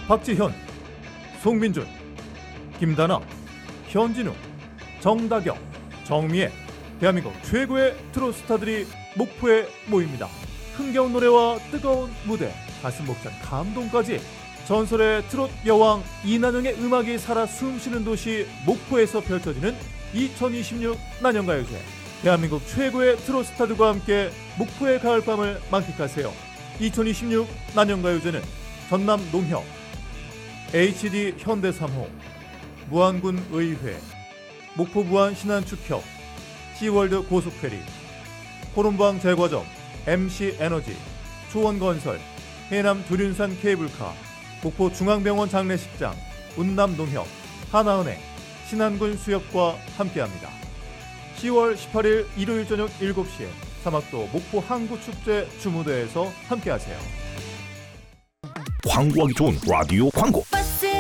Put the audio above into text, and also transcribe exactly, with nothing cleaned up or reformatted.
박지현, 송민준, 김다나, 현진우, 정다경, 정미애, 대한민국 최고의 트로트 스타들이 목포에 모입니다. 흥겨운 노래와 뜨거운 무대, 가슴 벅찬 감동까지 전설의 트로트 여왕 이난영의 음악이 살아 숨쉬는 도시 목포에서 펼쳐지는 이천이십육 난영가요제. 대한민국 최고의 트로트 스타들과 함께 목포의 가을밤을 만끽하세요. 이천이십육 난영가요제는 전남 농협, 에이치디 현대 삼 호, 무안군 의회, 목포 무안 신안축협, 시월드 고속페리, 호rum방 제과점, 엠씨 에너지, 초원건설, 해남 두륜산 케이블카, 목포 중앙병원 장례식장, 운남농협, 하나은행, 신안군 수협과 함께합니다. 시월 십팔일 일요일 저녁 일곱 시에 사막도 목포 항구축제 주무대에서 함께하세요. 광고하기 좋은 라디오 광고.